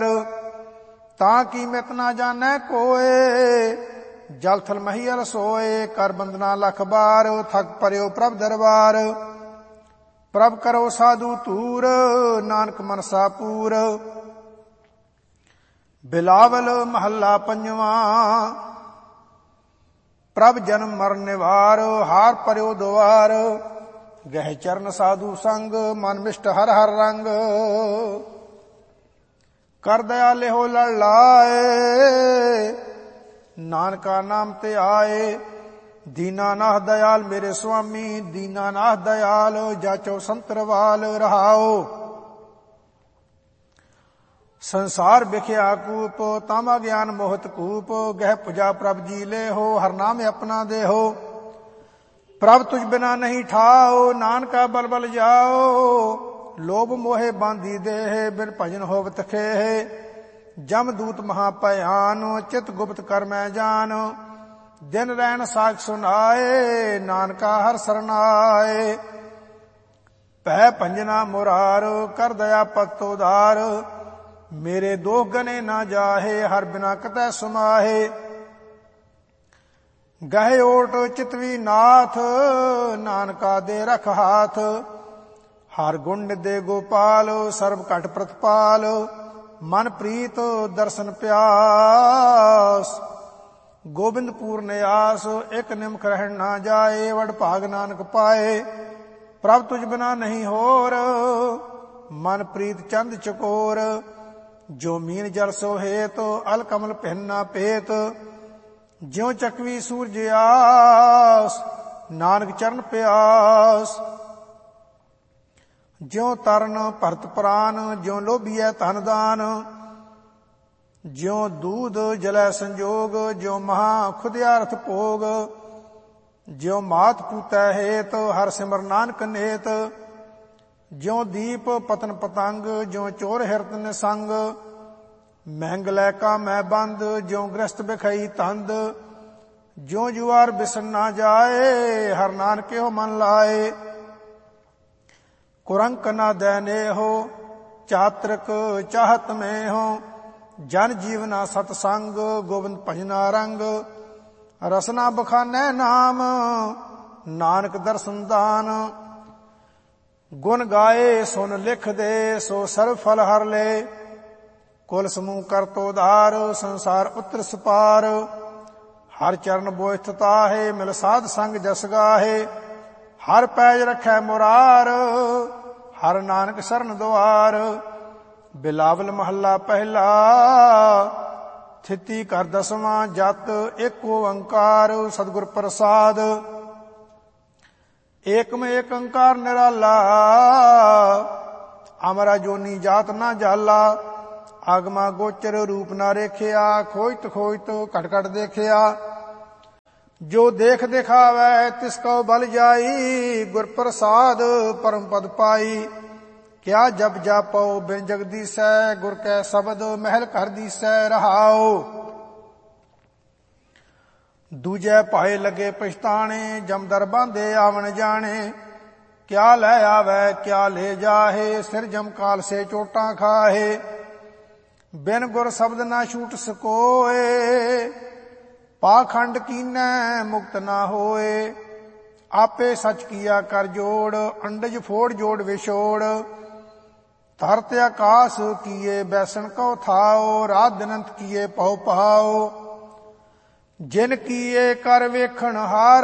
द्वार। ताकि मित ना जानै कोय, जल थल महियल सोए। कर बंदना लख बार, थक परयो प्रभ दरबार। प्रभ करो साधु तूर, नानक मनसा पूर। बिलावल महला पंजवा। प्रभ जन्म मरण निवार, हार परयो द्वार। गह चरण साधु संग, मन मिष्ट हर हर रंग। कर दया लेहो लड़ लाए, नानका नाम ते आए। दीनानाथ दयाल मेरे स्वामी, दीनानाथ दयाल जाचो संतरवाल रहाओ। संसार बिख्या कूप, तामा ज्ञान मोहत कूप। गह पुजा प्रभ जी ले हो, हर नाम अपना दे हो। प्रभ तुझ बिना नहीं ठाओ, नानका बल बल जाओ। लोभ मोहे बांधी देह, बिन भजन होवत खेह। जम दूत महाभयान, चित गुप्त कर मैं जान। दिन रैन साख सुनाए, नानका हर सरनाए। पै भंजना मुरार, कर दया पत उदार। मेरे दोष गने ना जाहे, हर बिना कतै सुमाहे। गहे ओट चितवी नाथ, नानका दे रख हाथ। हर गुण दे गोपाल, सर्व घट प्रतपाल। मन प्रीत दर्शन प्यास, गोबिंद पूर्ण आस। एक निमख रहन ना जाए, वड भाग नानक पाए। प्रभ तुझ बिना नहीं होर, मन प्रीत चंद चकोर। जो मीन जल सो हेत, अल कमल पहना पेत। ज्यों चकवी सूरज आस, नानक चरण प्यास। ज्यों तरन भरत प्राण, ज्यों लोभिए धन दान। ज्यों दूध जलै संजोग, ज्यों महा खुद्यार्थ भोग। ज्यों मात पूतै हेत, हर सिमर नानक नेत। ज्यों दीप पतन पतंग, ज्यों चोर हिरत निसंग। महंग लै का मैं बंद, ज्यों गृहस्थ बिखई तंद। ज्यों जुआर बिसन ना जाए, हर नानके हो मन लाए। कुरंक ना दैने हो, चातृक चाहत में हो। जन जीवना सतसंग, गोविंद भजना रंग। रसना बखानै नाम, नानक दर्शन दान। गुण गाए सुन लिख दे, सो सर्व फल हर ले। कुल समूह कर तो धार, संसार उतर सपार। हर चरण बोझ ताहे, मिल साध संग जस गाहे। हर पैज रखै मुरार, हर नानक शरण द्वार। बिलावल महला पहला, थिति कर दसवां जत। एक ओंकार सतगुर प्रसाद, एक में एक ओंकार निराला। अमरा जोनी जात ना जाला, आगमा गोचर रूप ना रेखिया। खोजत घट घट देखिया, जो देख दिखावै तिसको बल जाई। गुर प्रसाद परम पद पाई, क्या जब जापो बिन जगदीसै। गुर कै शब्द महल कर दीसै रहाओ। दूजे पाए लगे पछताने, जमदर बांधे आवन जाने। क्या लै आवे क्या ले जाहे, सिर जमकाल से चोटां खाहे। बिन गुर शब्द ना छूट सकोए, पाखंड कीनै मुक्त ना होए। आपे सच किया कर जोड़, अंडज फोड़ जोड़ विछोड़। धरत आकाश किए बैसन को थाओ, रात दिनंत किए पौ पहाओ। जिन किए कर वेखण हार,